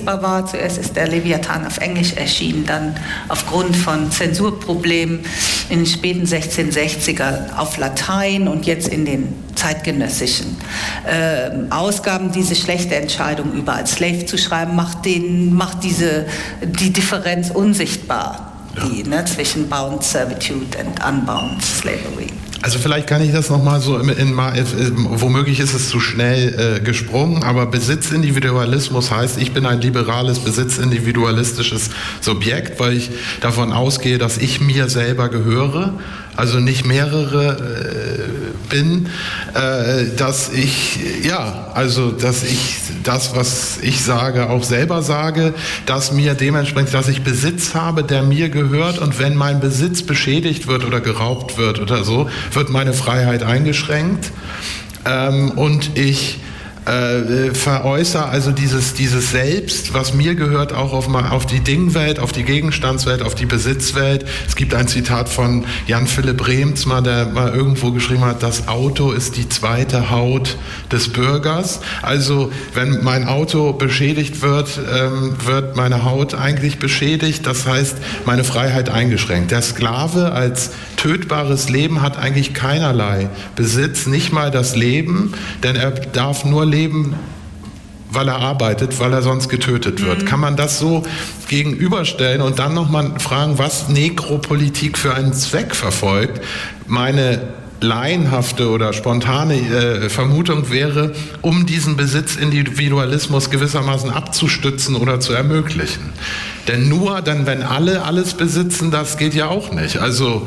unsichtbar war. Zuerst ist der Leviathan auf Englisch erschienen, dann aufgrund von Zensurproblemen in den späten 1660er auf Latein und jetzt in den zeitgenössischen Ausgaben. Diese schlechte Entscheidung, überall Slave zu schreiben, macht die Differenz unsichtbar, zwischen Bound Servitude und Unbound Slavery. Also vielleicht kann ich das nochmal so, womöglich ist es zu schnell gesprungen, aber Besitzindividualismus heißt, ich bin ein liberales, besitzindividualistisches Subjekt, weil ich davon ausgehe, dass ich mir selber gehöre, also nicht mehrere bin, dass ich das, was ich sage, auch selber sage, dass mir dementsprechend, dass ich Besitz habe, der mir gehört, und wenn mein Besitz beschädigt wird oder geraubt wird oder so, wird meine Freiheit eingeschränkt, und ich veräußere also dieses Selbst, was mir gehört, auch auf die Dingwelt, auf die Gegenstandswelt, auf die Besitzwelt. Es gibt ein Zitat von Jan Philipp Reemtsma, der mal irgendwo geschrieben hat, das Auto ist die zweite Haut des Bürgers. Also wenn mein Auto beschädigt wird, wird meine Haut eigentlich beschädigt. Das heißt, meine Freiheit eingeschränkt. Der Sklave als tötbares Leben hat eigentlich keinerlei Besitz, nicht mal das Leben, denn er darf nur leben, weil er arbeitet, weil er sonst getötet wird. Kann man das so gegenüberstellen und dann nochmal fragen, was Nekropolitik für einen Zweck verfolgt? Meine laienhafte oder spontane Vermutung wäre, um diesen Besitzindividualismus gewissermaßen abzustützen oder zu ermöglichen. Denn nur dann, wenn alle alles besitzen, das geht ja auch nicht. Also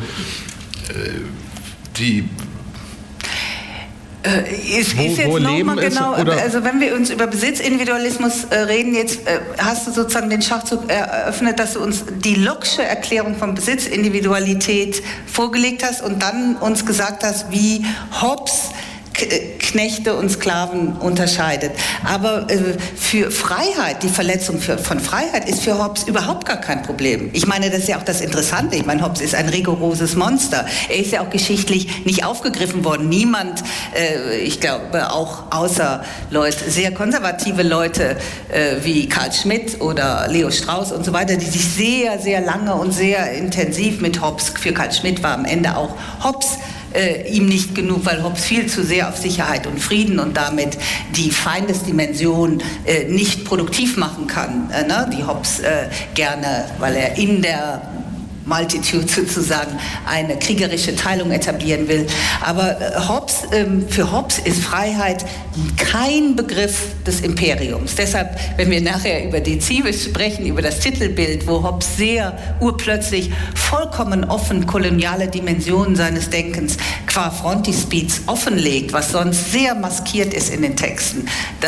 also wenn wir uns über Besitzindividualismus reden, jetzt hast du sozusagen den Schachzug eröffnet, dass du uns die Locke'sche Erklärung von Besitzindividualität vorgelegt hast und dann uns gesagt hast, wie Hobbes Knechte und Sklaven unterscheidet. Aber für Freiheit, die Verletzung von Freiheit ist für Hobbes überhaupt gar kein Problem. Ich meine, das ist ja auch das Interessante. Ich meine, Hobbes ist ein rigoroses Monster. Er ist ja auch geschichtlich nicht aufgegriffen worden. Niemand, ich glaube auch außer sehr konservative Leute wie Carl Schmitt oder Leo Strauss und so weiter, die sich sehr, sehr lange und sehr intensiv mit Hobbes, für Carl Schmitt war am Ende auch Hobbes ihm nicht genug, weil Hobbes viel zu sehr auf Sicherheit und Frieden und damit die Feindesdimension nicht produktiv machen kann, die Hobbes gerne, weil er in der Multitude sozusagen eine kriegerische Teilung etablieren will. Aber für Hobbes ist Freiheit kein Begriff des Imperiums. Deshalb, wenn wir nachher über die Civis sprechen, über das Titelbild, wo Hobbes sehr urplötzlich vollkommen offen koloniale Dimensionen seines Denkens qua Frontispiz offenlegt, was sonst sehr maskiert ist in den Texten.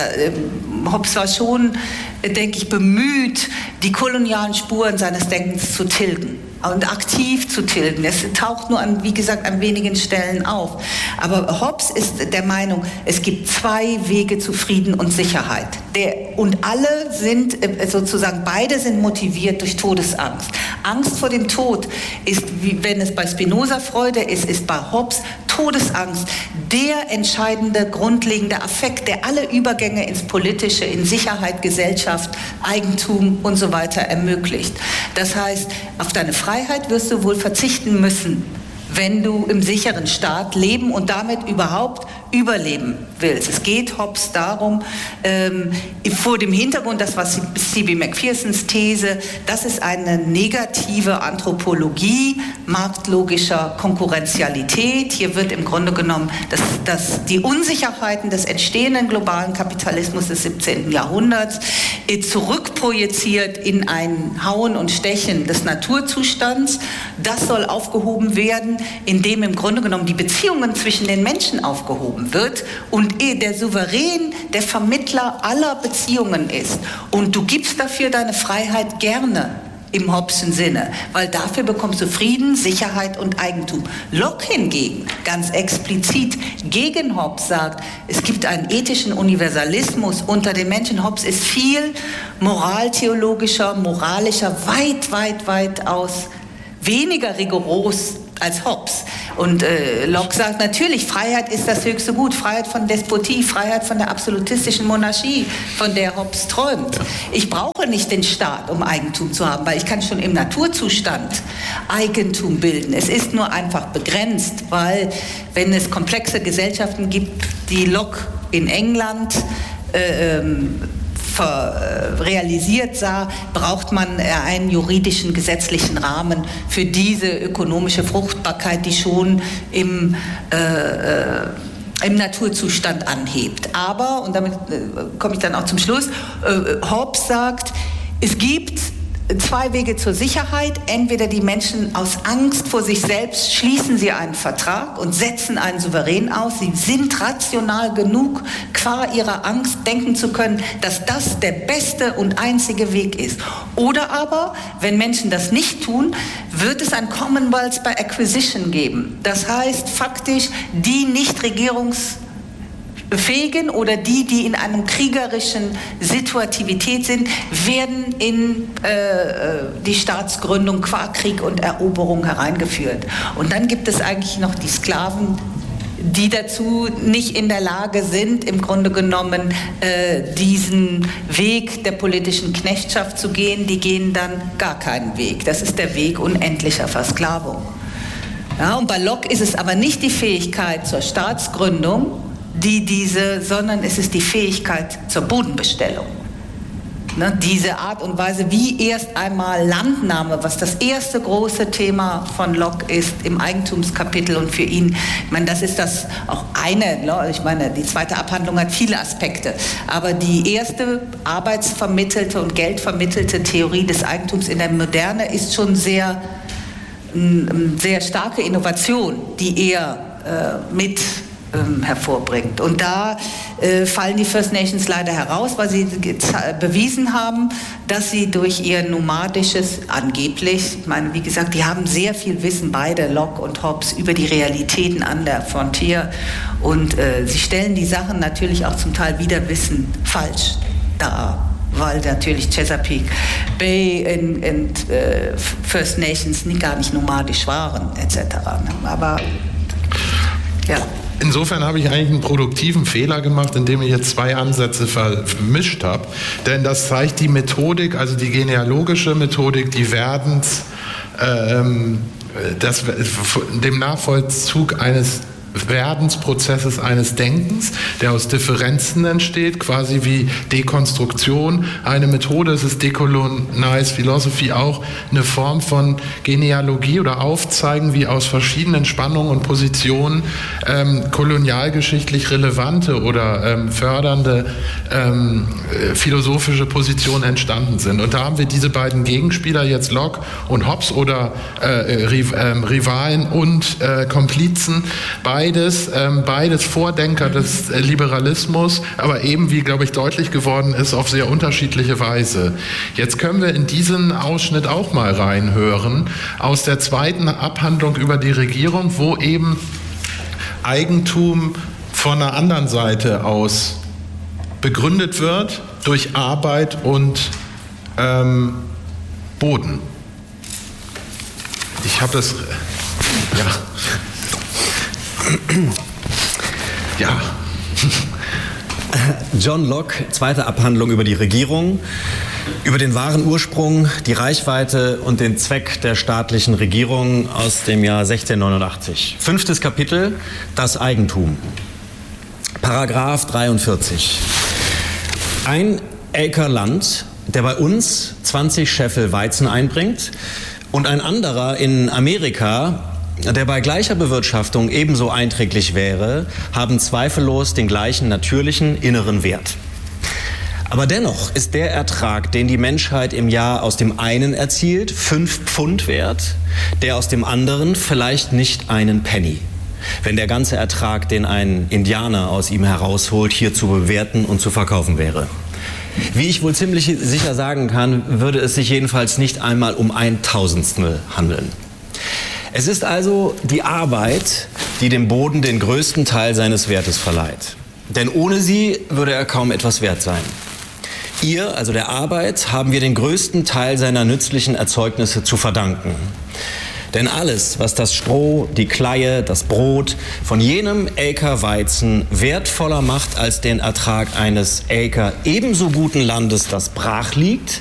Hobbes war schon, denke ich, bemüht, die kolonialen Spuren seines Denkens zu tilgen und aktiv zu tilgen. Es taucht nur wie gesagt, an wenigen Stellen auf. Aber Hobbes ist der Meinung, es gibt zwei Wege zu Frieden und Sicherheit. Und alle sind sozusagen, beide sind motiviert durch Todesangst. Angst vor dem Tod ist, wie wenn es bei Spinoza Freude ist bei Hobbes Todesangst der entscheidende, grundlegende Affekt, der alle Übergänge ins Politische, in Sicherheit, Gesellschaft, Eigentum und so weiter ermöglicht. Das heißt, auf deine Freiheit wirst du wohl verzichten müssen, wenn du im sicheren Staat leben und damit überhaupt überleben willst. Es geht Hobbes darum, vor dem Hintergrund, das war C.B. Macphersons These, das ist eine negative Anthropologie marktlogischer Konkurrenzialität. Hier wird im Grunde genommen die Unsicherheiten des entstehenden globalen Kapitalismus des 17. Jahrhunderts zurückprojiziert in ein Hauen und Stechen des Naturzustands. Das soll aufgehoben werden, indem im Grunde genommen die Beziehungen zwischen den Menschen aufgehoben wird und der Souverän der Vermittler aller Beziehungen ist. Und du gibst dafür deine Freiheit gerne im Hobbes'schen Sinne, weil dafür bekommst du Frieden, Sicherheit und Eigentum. Locke hingegen, ganz explizit gegen Hobbes, sagt, es gibt einen ethischen Universalismus unter den Menschen. Hobbes ist viel moraltheologischer, moralischer, weitaus weniger rigoros als Hobbes. Und Locke sagt natürlich, Freiheit ist das höchste Gut, Freiheit von Despotie, Freiheit von der absolutistischen Monarchie, von der Hobbes träumt. Ich brauche brauche nicht den Staat, um Eigentum zu haben, weil ich kann schon im Naturzustand Eigentum bilden. Es ist nur einfach begrenzt, weil wenn es komplexe Gesellschaften gibt, die Locke in England realisiert sah, braucht man einen juridischen, gesetzlichen Rahmen für diese ökonomische Fruchtbarkeit, die schon im Naturzustand anhebt. Aber, und damit komme ich dann auch zum Schluss, Hobbes sagt, es gibt zwei Wege zur Sicherheit. Entweder die Menschen aus Angst vor sich selbst schließen sie einen Vertrag und setzen einen Souverän aus. Sie sind rational genug, qua ihrer Angst denken zu können, dass das der beste und einzige Weg ist. Oder aber, wenn Menschen das nicht tun, wird es ein Commonwealth by Acquisition geben. Das heißt faktisch, die nicht regierungsfähigen oder die in einem kriegerischen Situativität sind, werden in die Staatsgründung qua Krieg und Eroberung hereingeführt. Und dann gibt es eigentlich noch die Sklaven, die dazu nicht in der Lage sind, im Grunde genommen diesen Weg der politischen Knechtschaft zu gehen. Die gehen dann gar keinen Weg. Das ist der Weg unendlicher Versklavung. Ja, und bei Locke ist es aber nicht die Fähigkeit zur Staatsgründung, sondern es ist die Fähigkeit zur Bodenbestellung. Ne, diese Art und Weise, wie erst einmal Landnahme, was das erste große Thema von Locke ist im Eigentumskapitel und für ihn, ich meine, das ist das auch eine, ich meine, die zweite Abhandlung hat viele Aspekte, aber die erste arbeitsvermittelte und geldvermittelte Theorie des Eigentums in der Moderne ist schon sehr starke Innovation, die er mit hervorbringt. Und da fallen die First Nations leider heraus, weil sie bewiesen haben, dass sie durch ihr nomadisches, angeblich, ich meine, wie gesagt, die haben sehr viel Wissen, beide, Locke und Hobbes, über die Realitäten an der Frontier, und sie stellen die Sachen natürlich auch zum Teil wieder Wissen falsch dar, weil natürlich Chesapeake Bay und First Nations gar nicht nomadisch waren, etc. Aber ja. Insofern habe ich eigentlich einen produktiven Fehler gemacht, indem ich jetzt zwei Ansätze vermischt habe. Denn das zeigt die Methodik, also die genealogische Methodik, die dem Nachvollzug eines Werdensprozesses eines Denkens, der aus Differenzen entsteht, quasi wie Dekonstruktion. Eine Methode, es ist Decolonized Philosophy, auch eine Form von Genealogie oder Aufzeigen, wie aus verschiedenen Spannungen und Positionen kolonialgeschichtlich relevante oder fördernde philosophische Positionen entstanden sind. Und da haben wir diese beiden Gegenspieler, jetzt Locke und Hobbes, oder Rivalen und Komplizen, beides Vordenker des Liberalismus, aber eben, wie, glaube ich, deutlich geworden ist, auf sehr unterschiedliche Weise. Jetzt können wir in diesen Ausschnitt auch mal reinhören, aus der zweiten Abhandlung über die Regierung, wo eben Eigentum von einer anderen Seite aus begründet wird, durch Arbeit und Boden. Ich habe das... Ja. Ja. John Locke, zweite Abhandlung über die Regierung, über den wahren Ursprung, die Reichweite und den Zweck der staatlichen Regierung aus dem Jahr 1689. 5. Kapitel, das Eigentum. Paragraph 43. Ein Acre Land, der bei uns 20 Scheffel Weizen einbringt, und ein anderer in Amerika, der bei gleicher Bewirtschaftung ebenso einträglich wäre, haben zweifellos den gleichen natürlichen inneren Wert. Aber dennoch ist der Ertrag, den die Menschheit im Jahr aus dem einen erzielt, 5 Pfund wert, der aus dem anderen vielleicht nicht einen Penny, wenn der ganze Ertrag, den ein Indianer aus ihm herausholt, hier zu bewerten und zu verkaufen wäre. Wie ich wohl ziemlich sicher sagen kann, würde es sich jedenfalls nicht einmal um 1/1000 handeln. Es ist also die Arbeit, die dem Boden den größten Teil seines Wertes verleiht. Denn ohne sie würde er kaum etwas wert sein. Ihr, also der Arbeit, haben wir den größten Teil seiner nützlichen Erzeugnisse zu verdanken. Denn alles, was das Stroh, die Kleie, das Brot von jenem Acre Weizen wertvoller macht als den Ertrag eines Acre ebenso guten Landes, das brach liegt,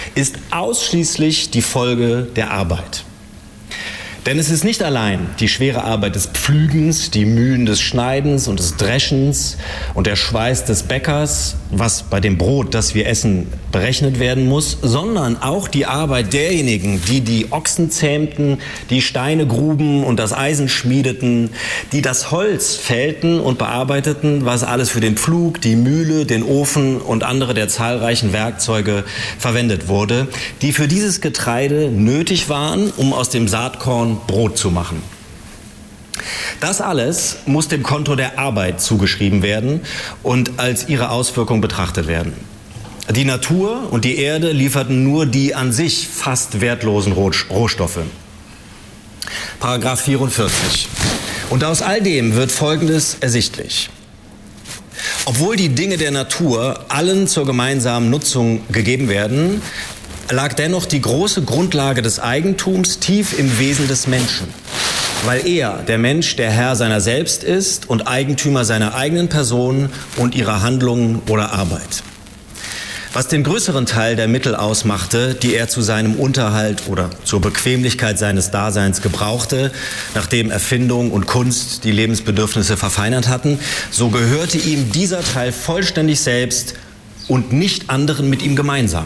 ist ausschließlich die Folge der Arbeit. Denn es ist nicht allein die schwere Arbeit des Pflügens, die Mühen des Schneidens und des Dreschens und der Schweiß des Bäckers, was bei dem Brot, das wir essen, berechnet werden muss, sondern auch die Arbeit derjenigen, die die Ochsen zähmten, die Steine gruben und das Eisen schmiedeten, die das Holz fällten und bearbeiteten, was alles für den Pflug, die Mühle, den Ofen und andere der zahlreichen Werkzeuge verwendet wurde, die für dieses Getreide nötig waren, um aus dem Saatkorn Brot zu machen. Das alles muss dem Konto der Arbeit zugeschrieben werden und als ihre Auswirkung betrachtet werden. Die Natur und die Erde lieferten nur die an sich fast wertlosen Rohstoffe. Paragraph 44. Und aus all dem wird Folgendes ersichtlich. Obwohl die Dinge der Natur allen zur gemeinsamen Nutzung gegeben werden, lag dennoch die große Grundlage des Eigentums tief im Wesen des Menschen, weil er, der Mensch, der Herr seiner selbst ist und Eigentümer seiner eigenen Person und ihrer Handlungen oder Arbeit. Was den größeren Teil der Mittel ausmachte, die er zu seinem Unterhalt oder zur Bequemlichkeit seines Daseins gebrauchte, nachdem Erfindung und Kunst die Lebensbedürfnisse verfeinert hatten, so gehörte ihm dieser Teil vollständig selbst und nicht anderen mit ihm gemeinsam.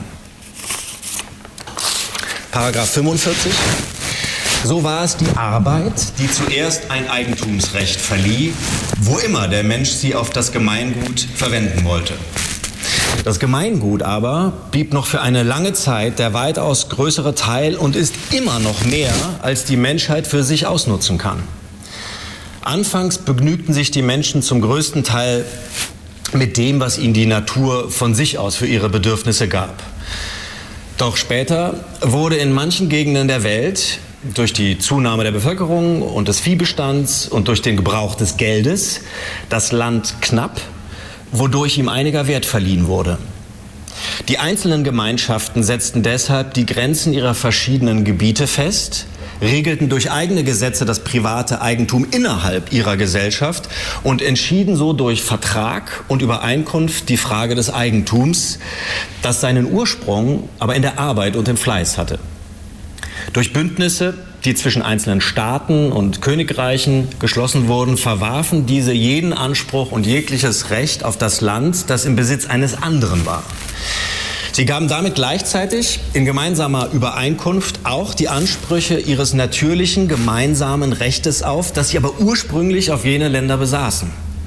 Paragraph 45. So war es die Arbeit, die zuerst ein Eigentumsrecht verlieh, wo immer der Mensch sie auf das Gemeingut verwenden wollte. Das Gemeingut aber blieb noch für eine lange Zeit der weitaus größere Teil und ist immer noch mehr, als die Menschheit für sich ausnutzen kann. Anfangs begnügten sich die Menschen zum größten Teil mit dem, was ihnen die Natur von sich aus für ihre Bedürfnisse gab. Doch später wurde in manchen Gegenden der Welt durch die Zunahme der Bevölkerung und des Viehbestands und durch den Gebrauch des Geldes das Land knapp, wodurch ihm einiger Wert verliehen wurde. Die einzelnen Gemeinschaften setzten deshalb die Grenzen ihrer verschiedenen Gebiete fest, regelten durch eigene Gesetze das private Eigentum innerhalb ihrer Gesellschaft und entschieden so durch Vertrag und Übereinkunft die Frage des Eigentums, das seinen Ursprung aber in der Arbeit und im Fleiß hatte. Durch Bündnisse, die zwischen einzelnen Staaten und Königreichen geschlossen wurden, verwarfen diese jeden Anspruch und jegliches Recht auf das Land, das im Besitz eines anderen war. Sie gaben damit gleichzeitig in gemeinsamer Übereinkunft auch die Ansprüche ihres natürlichen gemeinsamen Rechtes auf, das sie aber ursprünglich auf jene Länder besaßen.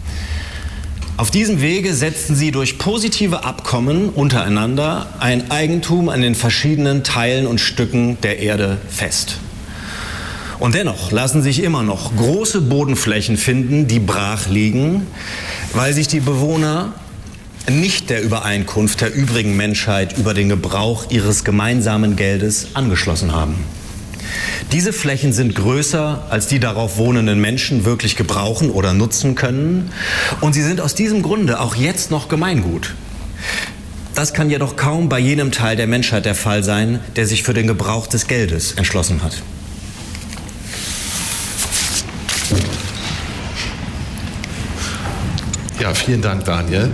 Auf diesem Wege setzten sie durch positive Abkommen untereinander ein Eigentum an den verschiedenen Teilen und Stücken der Erde fest. Und dennoch lassen sich immer noch große Bodenflächen finden, die brach liegen, weil sich die Bewohner nicht der Übereinkunft der übrigen Menschheit über den Gebrauch ihres gemeinsamen Geldes angeschlossen haben. Diese Flächen sind größer, als die darauf wohnenden Menschen wirklich gebrauchen oder nutzen können, und sie sind aus diesem Grunde auch jetzt noch Gemeingut. Das kann jedoch kaum bei jenem Teil der Menschheit der Fall sein, der sich für den Gebrauch des Geldes entschlossen hat. Ja, vielen Dank, Daniel.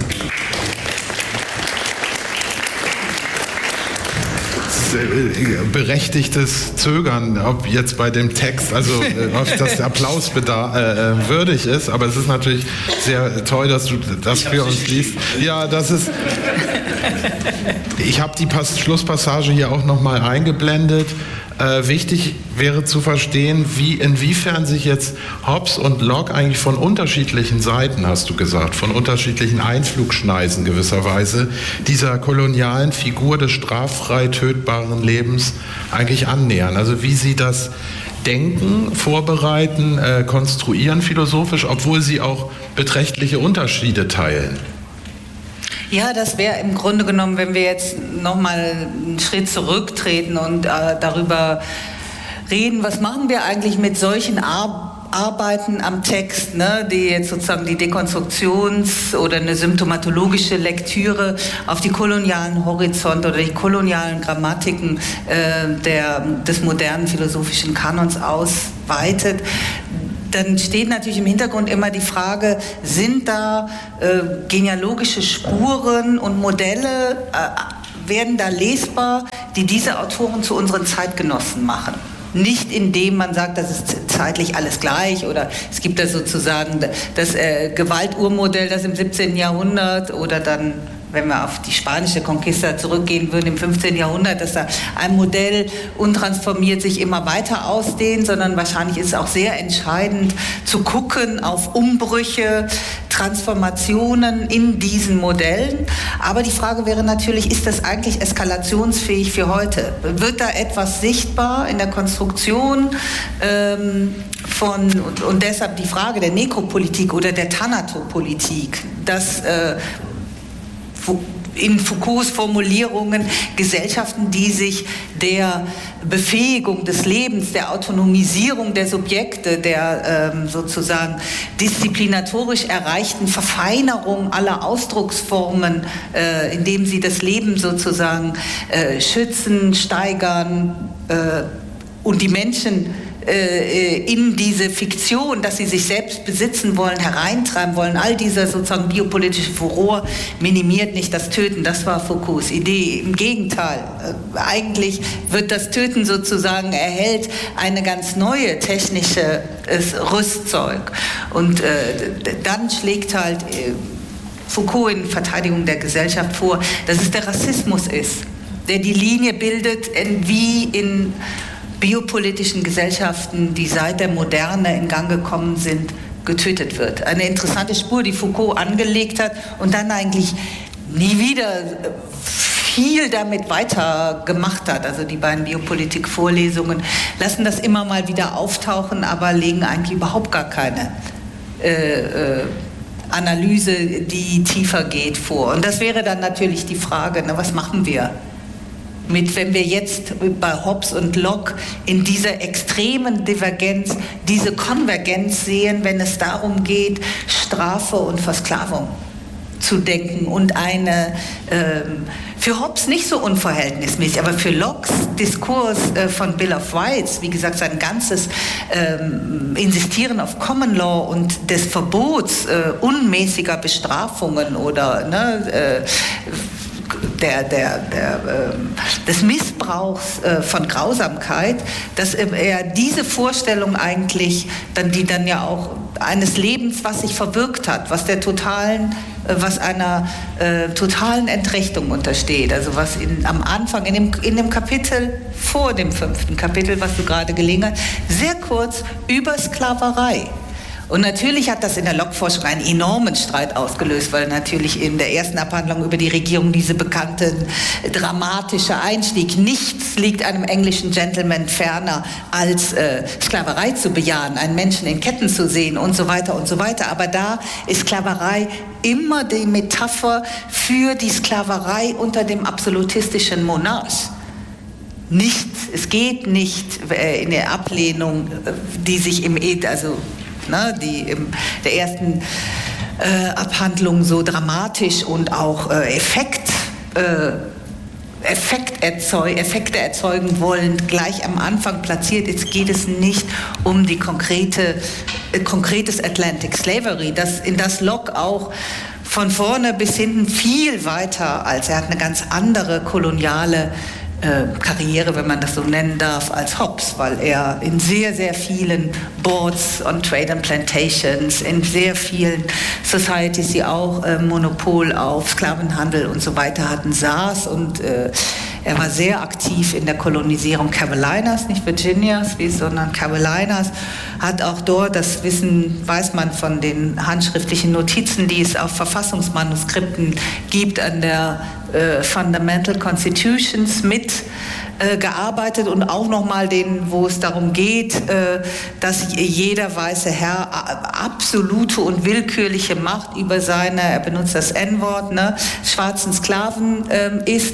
Berechtigtes Zögern, ob jetzt bei dem Text, also ob das Applaus würdig ist, aber es ist natürlich sehr toll, dass du das für uns liest. Ja, das ist. Ich habe die Schlusspassage hier auch nochmal eingeblendet. Wichtig wäre zu verstehen, inwiefern sich jetzt Hobbes und Locke eigentlich von unterschiedlichen Seiten, hast du gesagt, von unterschiedlichen Einflugschneisen gewisserweise dieser kolonialen Figur des straffrei tötbaren Lebens eigentlich annähern. Also wie sie das denken, vorbereiten, konstruieren philosophisch, obwohl sie auch beträchtliche Unterschiede teilen. Ja, das wäre im Grunde genommen, wenn wir jetzt nochmal einen Schritt zurücktreten und darüber reden, was machen wir eigentlich mit solchen Arbeiten am Text, ne, die jetzt sozusagen die Dekonstruktions- oder eine symptomatologische Lektüre auf die kolonialen Horizonte oder die kolonialen Grammatiken des modernen philosophischen Kanons ausweitet. Dann steht natürlich im Hintergrund immer die Frage, sind da genealogische Spuren und Modelle, werden da lesbar die diese Autoren zu unseren Zeitgenossen machen. Nicht indem man sagt, das ist zeitlich alles gleich oder es gibt da sozusagen das Gewalturmodell, das im 17. Jahrhundert oder dann, wenn wir auf die spanische Conquista zurückgehen würden, im 15. Jahrhundert, dass da ein Modell untransformiert sich immer weiter ausdehnt, sondern wahrscheinlich ist es auch sehr entscheidend zu gucken auf Umbrüche, Transformationen in diesen Modellen. Aber die Frage wäre natürlich, ist das eigentlich eskalationsfähig für heute? Wird da etwas sichtbar in der Konstruktion und deshalb die Frage der Nekropolitik oder der Thanatopolitik, dass in Foucaults Formulierungen Gesellschaften, die sich der Befähigung des Lebens, der Autonomisierung der Subjekte, der sozusagen disziplinatorisch erreichten Verfeinerung aller Ausdrucksformen, indem sie das Leben sozusagen schützen, steigern und die Menschen in diese Fiktion, dass sie sich selbst besitzen wollen, hereintreiben wollen, all dieser sozusagen biopolitische Furor minimiert nicht das Töten. Das war Foucaults Idee. Im Gegenteil, eigentlich wird das Töten sozusagen erhält eine ganz neue technische Rüstzeug. Und dann schlägt halt Foucault in Verteidigung der Gesellschaft vor, dass es der Rassismus ist, der die Linie bildet, wie in biopolitischen Gesellschaften, die seit der Moderne in Gang gekommen sind, getötet wird. Eine interessante Spur, die Foucault angelegt hat und dann eigentlich nie wieder viel damit weiter gemacht hat. Also die beiden Biopolitik-Vorlesungen lassen das immer mal wieder auftauchen, aber legen eigentlich überhaupt gar keine Analyse, die tiefer geht, vor. Und das wäre dann natürlich die Frage, was machen wir wenn wir jetzt bei Hobbes und Locke in dieser extremen Divergenz diese Konvergenz sehen, wenn es darum geht, Strafe und Versklavung zu denken und eine für Hobbes nicht so unverhältnismäßig, aber für Lockes Diskurs von Bill of Rights, wie gesagt, sein ganzes Insistieren auf Common Law und des Verbots unmäßiger Bestrafungen oder des Missbrauchs von Grausamkeit, dass er diese Vorstellung eigentlich, die dann ja auch eines Lebens, was sich verwirkt hat, was einer totalen Entrechtung untersteht, also was am Anfang in dem Kapitel vor dem 5. Kapitel, was du gerade gelesen hast, sehr kurz über Sklaverei. Und natürlich hat das in der Locke-Forschung einen enormen Streit ausgelöst, weil natürlich in der ersten Abhandlung über die Regierung diese bekannte dramatische Einstieg, nichts liegt einem englischen Gentleman ferner, als Sklaverei zu bejahen, einen Menschen in Ketten zu sehen und so weiter und so weiter. Aber da ist Sklaverei immer die Metapher für die Sklaverei unter dem absolutistischen Monarch. Es geht nicht in der Ablehnung, die sich die in der ersten Abhandlung so dramatisch und auch Effekte erzeugen wollen, gleich am Anfang platziert ist, geht es nicht um die konkretes Atlantic Slavery, in das Locke auch von vorne bis hinten viel weiter er hat eine ganz andere koloniale Karriere, wenn man das so nennen darf, als Hobbes, weil er in sehr, sehr vielen Boards on Trade and Plantations, in sehr vielen Societies, die auch Monopol auf Sklavenhandel und so weiter hatten, saß und er war sehr aktiv in der Kolonisierung Carolinas, nicht Virginias, sondern Carolinas, hat auch dort, das weiß man von den handschriftlichen Notizen, die es auf Verfassungsmanuskripten gibt, an der Fundamental Constitutions gearbeitet und auch nochmal wo es darum geht, dass jeder weiße Herr absolute und willkürliche Macht über er benutzt das N-Wort, schwarzen Sklaven ist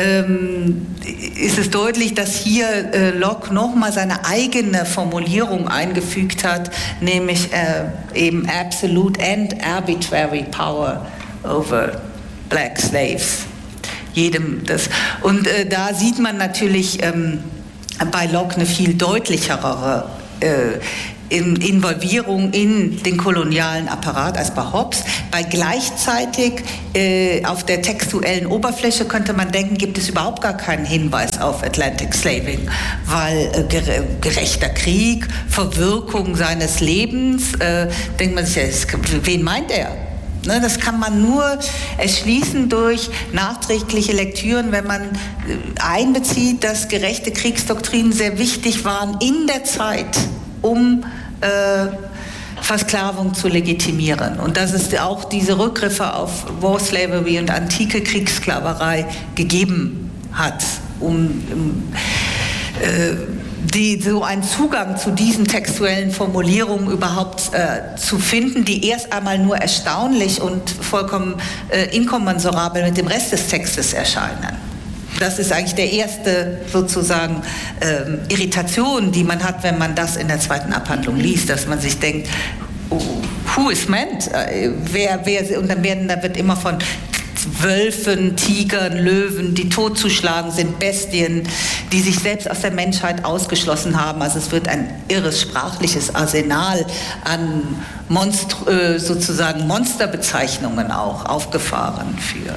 es deutlich, dass hier Locke nochmal seine eigene Formulierung eingefügt hat, nämlich eben absolute and arbitrary power over black slaves. Jedem das. Und da sieht man natürlich bei Locke eine viel deutlichere Involvierung in den kolonialen Apparat als bei Hobbes. Bei gleichzeitig auf der textuellen Oberfläche könnte man denken, gibt es überhaupt gar keinen Hinweis auf Atlantic Slaving, weil gerechter Krieg, Verwirkung seines Lebens, denkt man sich, wen meint er? Das kann man nur erschließen durch nachträgliche Lektüren, wenn man einbezieht, dass gerechte Kriegsdoktrinen sehr wichtig waren in der Zeit, um Versklavung zu legitimieren. Und dass es auch diese Rückgriffe auf War Slavery und antike Kriegssklaverei gegeben hat, die so einen Zugang zu diesen textuellen Formulierungen überhaupt zu finden, die erst einmal nur erstaunlich und vollkommen inkommensurabel mit dem Rest des Textes erscheinen. Das ist eigentlich der erste sozusagen Irritation, die man hat, wenn man das in der zweiten Abhandlung liest, dass man sich denkt, who is meant? Und dann wird immer von Wölfen, Tigern, Löwen, die totzuschlagen sind, Bestien, die sich selbst aus der Menschheit ausgeschlossen haben. Also es wird ein irres sprachliches Arsenal an sozusagen Monsterbezeichnungen auch aufgefahren für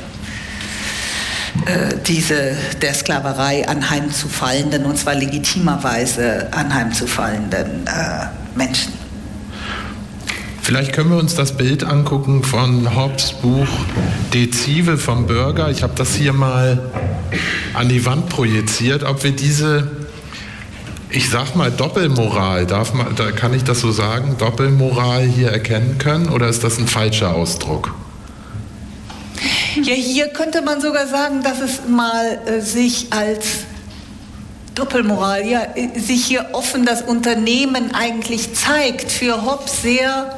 diese der Sklaverei anheimzufallenden, und zwar legitimerweise anheimzufallenden Menschen. Vielleicht können wir uns das Bild angucken von Hobbes Buch De Cive vom Bürger. Ich habe das hier mal an die Wand projiziert, ob wir diese, ich sag mal, Doppelmoral, kann ich das so sagen, Doppelmoral hier erkennen können, oder ist das ein falscher Ausdruck? Ja, hier könnte man sogar sagen, dass es mal sich als Doppelmoral, sich hier offen das Unternehmen eigentlich zeigt, für Hobbes sehr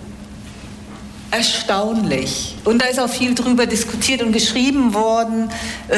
erstaunlich. Und da ist auch viel drüber diskutiert und geschrieben worden,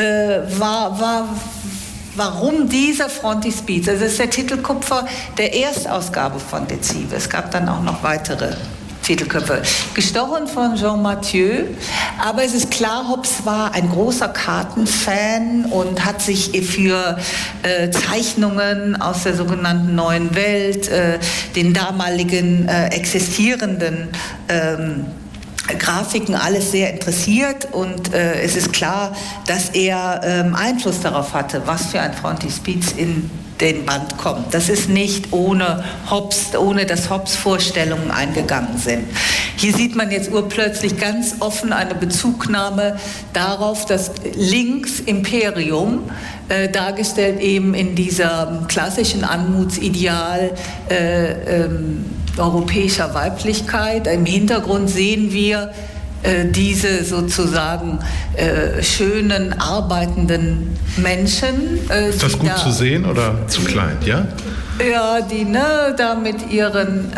warum dieser Frontispiz, also das ist der Titelkupfer der Erstausgabe von De Cive. Es gab dann auch noch weitere Titelköpfe, gestochen von Jean Mathieu. Aber es ist klar, Hobbes war ein großer Kartenfan und hat sich für Zeichnungen aus der sogenannten Neuen Welt, den damaligen existierenden Grafiken, alles sehr interessiert, und es ist klar, dass er Einfluss darauf hatte, was für ein Frontispiz in den Band kommt. Das ist nicht ohne dass Hobbes Vorstellungen eingegangen sind. Hier sieht man jetzt urplötzlich ganz offen eine Bezugnahme darauf, dass links Imperium, dargestellt eben in dieser klassischen Anmutsideal europäischer Weiblichkeit. Im Hintergrund sehen wir diese sozusagen schönen, arbeitenden Menschen. Ist das gut zu sehen oder zu klein, ja? Ja, die da mit ihren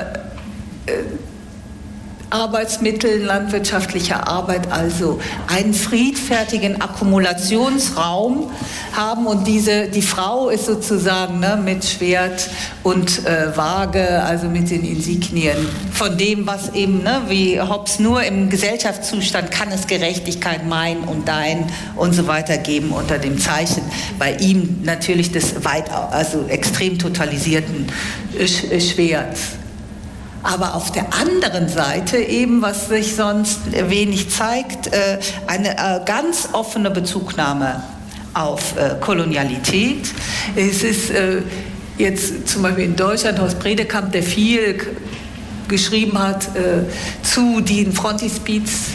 Arbeitsmitteln landwirtschaftlicher Arbeit, also einen friedfertigen Akkumulationsraum haben, und die Frau ist sozusagen mit Schwert und Waage, also mit den Insignien von dem, was eben, wie Hobbes, nur im Gesellschaftszustand kann es Gerechtigkeit, mein und dein und so weiter geben, unter dem Zeichen bei ihm natürlich des extrem totalisierten Schwerts. Aber auf der anderen Seite eben, was sich sonst wenig zeigt, eine ganz offene Bezugnahme auf Kolonialität. Es ist jetzt zum Beispiel in Deutschland Horst Bredekamp, der viel geschrieben hat zu den Frontispices,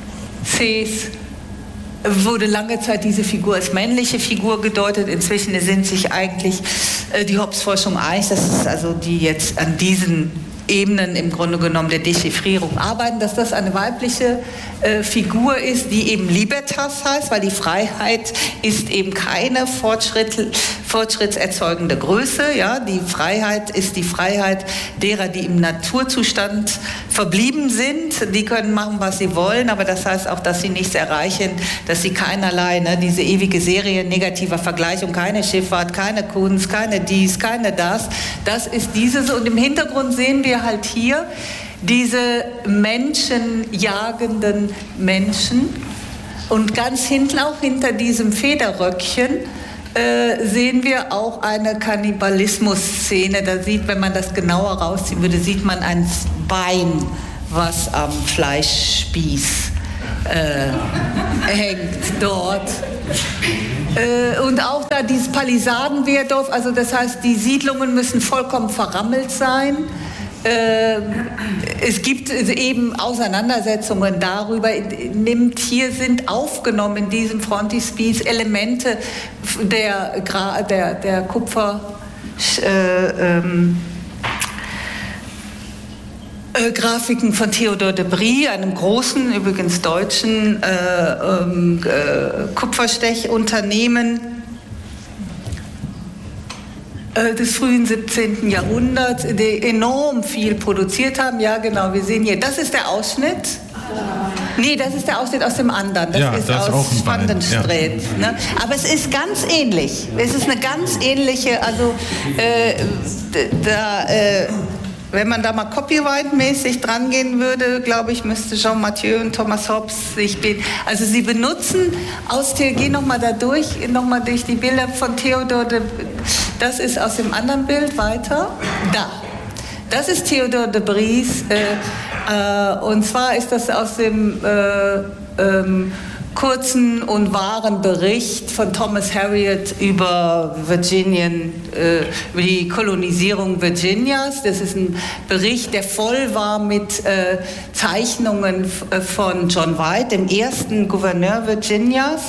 wurde lange Zeit diese Figur als männliche Figur gedeutet. Inzwischen sind sich eigentlich die Hobbes-Forschung einig, dass es also die jetzt an diesen Ebenen im Grunde genommen der Dechiffrierung arbeiten, dass das eine weibliche Figur ist, die eben Libertas heißt, weil die Freiheit ist eben keine fortschrittserzeugende Größe. Ja? Die Freiheit ist die Freiheit derer, die im Naturzustand verblieben sind. Die können machen, was sie wollen, aber das heißt auch, dass sie nichts erreichen, dass sie keinerlei, diese ewige Serie negativer Vergleichung, keine Schifffahrt, keine Kunst, keine dies, keine das. Das ist dieses, und im Hintergrund sehen wir halt hier diese menschenjagenden Menschen, und ganz hinten, auch hinter diesem Federröckchen, sehen wir auch eine Kannibalismus-Szene. Da wenn man das genauer rausziehen würde, sieht man ein Bein, was am Fleischspieß hängt dort. Und auch da dieses Palisadendorf, also das heißt, die Siedlungen müssen vollkommen verrammelt sein. Es gibt eben Auseinandersetzungen darüber. Hier sind aufgenommen in diesem Frontispiece Elemente der Kupfer. Grafiken von Theodor de Bry, einem großen, übrigens deutschen Kupferstechunternehmen des frühen 17. Jahrhunderts, die enorm viel produziert haben. Ja, genau, wir sehen hier, das ist der Ausschnitt. Nee, das ist der Ausschnitt aus dem anderen. Das ist das aus Spandenstreet. Ja. Ne? Aber es ist ganz ähnlich. Es ist eine ganz ähnliche, also wenn man da mal copyright-mäßig dran gehen würde, glaube ich, müsste Jean Mathieu und Thomas Hobbes also sie benutzen geh nochmal da durch, nochmal durch die Bilder von Theodor das ist aus dem anderen Bild weiter. Da. Das ist Theodor de Brys, und zwar ist das aus dem kurzen und wahren Bericht von Thomas Harriot über über die Kolonisierung Virginias. Das ist ein Bericht, der voll war mit Zeichnungen von John White, dem ersten Gouverneur Virginias.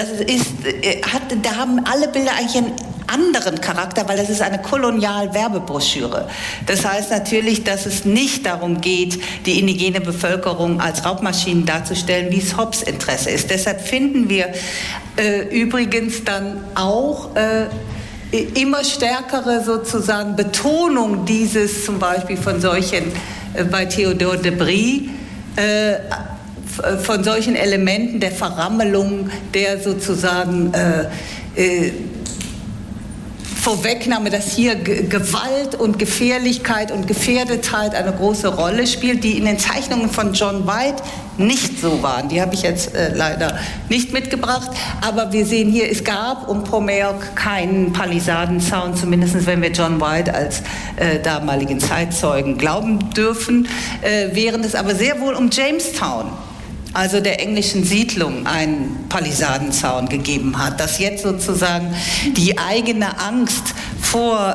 Da haben alle Bilder eigentlich einen anderen Charakter, weil das ist eine Kolonial-Werbebroschüre. Das heißt natürlich, dass es nicht darum geht, die indigene Bevölkerung als Raubmaschinen darzustellen, wie es Hobbes Interesse ist. Deshalb finden wir übrigens dann auch immer stärkere sozusagen Betonung dieses zum Beispiel von solchen bei Theodor de Bry von solchen Elementen der Verrammelung, der sozusagen Vorwegnahme, dass hier Gewalt und Gefährlichkeit und Gefährdetheit eine große Rolle spielt, die in den Zeichnungen von John White nicht so waren. Die habe ich jetzt leider nicht mitgebracht, aber wir sehen hier, es gab um Pomeyok keinen Palisadenzaun, zumindest wenn wir John White als damaligen Zeitzeugen glauben dürfen, während es aber sehr wohl um Jamestown, also der englischen Siedlung, einen Palisadenzaun gegeben hat, dass jetzt sozusagen die eigene Angst vor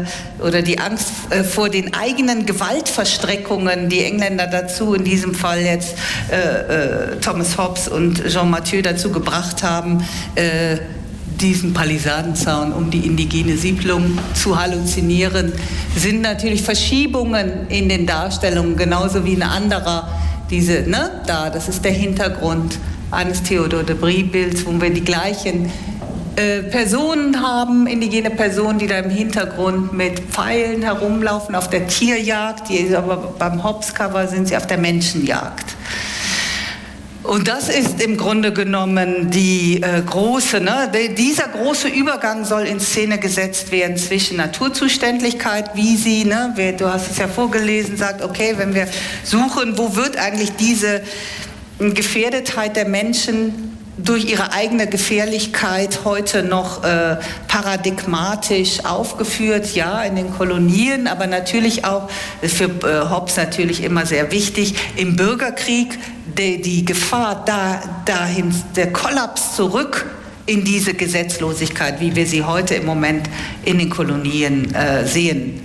den eigenen Gewaltverstreckungen, die Engländer dazu, in diesem Fall jetzt Thomas Hobbes und Jean Mathieu dazu gebracht haben, diesen Palisadenzaun um die indigene Siedlung zu halluzinieren, sind natürlich Verschiebungen in den Darstellungen, genauso wie ein anderer. Das ist der Hintergrund eines Theodor de Bry-Bilds, wo wir die gleichen Personen haben, indigene Personen, die da im Hintergrund mit Pfeilen herumlaufen auf der Tierjagd, aber beim Hobbes-Cover sind sie auf der Menschenjagd. Und das ist im Grunde genommen dieser große Übergang soll in Szene gesetzt werden zwischen Naturzuständigkeit, wie sie, du hast es ja vorgelesen, sagt, okay, wenn wir suchen, wo wird eigentlich diese Gefährdetheit der Menschen durch ihre eigene Gefährlichkeit heute noch paradigmatisch aufgeführt, ja, in den Kolonien, aber natürlich auch, für Hobbes natürlich immer sehr wichtig, im Bürgerkrieg, die Gefahr dahin, der Kollaps zurück in diese Gesetzlosigkeit, wie wir sie heute im Moment in den Kolonien sehen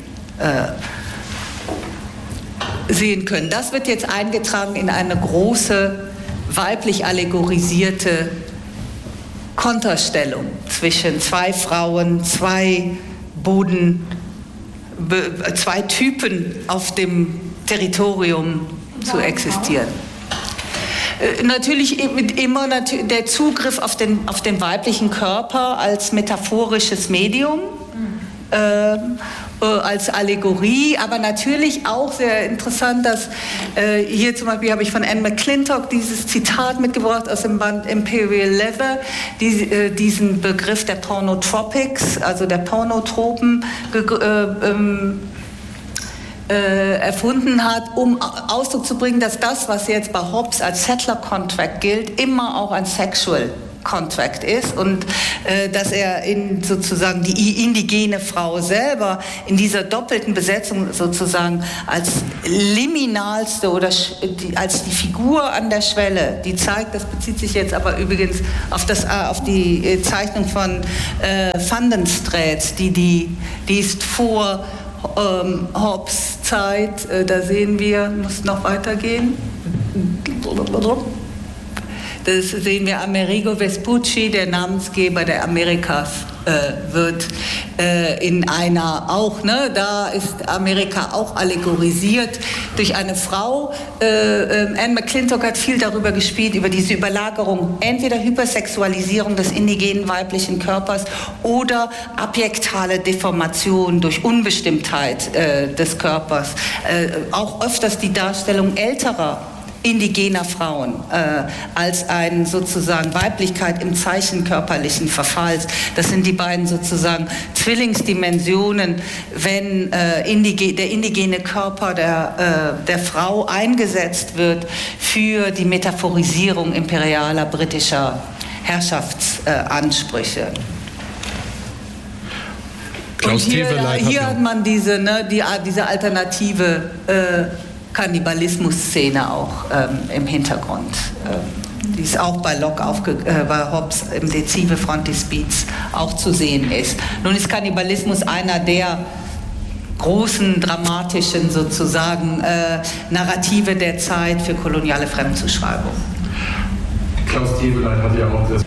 können. Das wird jetzt eingetragen in eine große, weiblich allegorisierte Konterstellung zwischen zwei Frauen, zwei Typen auf dem Territorium zu existieren. Natürlich immer der Zugriff auf den weiblichen Körper als metaphorisches Medium, als Allegorie, aber natürlich auch sehr interessant, dass hier zum Beispiel habe ich von Anne McClintock dieses Zitat mitgebracht aus dem Band Imperial Leather, diesen Begriff der Pornotropics, also der Pornotropen, erfunden hat, um Ausdruck zu bringen, dass das, was jetzt bei Hobbes als Settler Contract gilt, immer auch ein Sexual Contract ist und dass er in sozusagen die indigene Frau selber in dieser doppelten Besetzung sozusagen als liminalste oder als die Figur an der Schwelle, die zeigt, das bezieht sich jetzt aber übrigens auf die Zeichnung von Van den Straat, die ist vor Hobbes Zeit, da sehen wir, muss noch weitergehen. Das sehen wir, Amerigo Vespucci, der Namensgeber der Amerikas, wird in einer auch, ne, da ist Amerika auch allegorisiert durch eine Frau. Anne McClintock hat viel darüber gespielt, über diese Überlagerung, entweder Hypersexualisierung des indigenen weiblichen Körpers oder abjektale Deformation durch Unbestimmtheit des Körpers. Auch öfters die Darstellung älterer indigener Frauen als eine sozusagen Weiblichkeit im Zeichen körperlichen Verfalls. Das sind die beiden sozusagen Zwillingsdimensionen, wenn der indigene Körper der Frau eingesetzt wird für die Metaphorisierung imperialer britischer Herrschaftsansprüche. Und hier hat man diese alternative Kannibalismus-Szene auch im Hintergrund. Die ist auch bei Locke, bei Hobbes im Lecive Frontispiz auch zu sehen ist. Nun ist Kannibalismus einer der großen, dramatischen sozusagen Narrative der Zeit für koloniale Fremdzuschreibung. Klaus Teweleit hat ja auch das